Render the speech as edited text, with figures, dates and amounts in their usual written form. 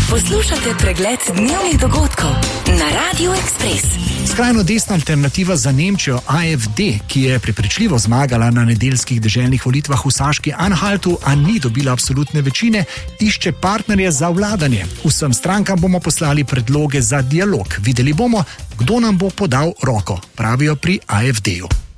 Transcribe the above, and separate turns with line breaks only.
Poslušate pregled dnevnih dogodkov na Radio Express.
Skrajno desna alternativa za Nemčijo AfD, ki je prepričljivo zmagala na nedeljskih deželnih volitvah v Saški Anhaltu, a ni dobila absolutne večine, išče partnerje za vladanje. Vsem strankam bomo poslali predloge za dialog. Videli bomo, kdo nam bo podal roko, pravijo pri AfD-ju.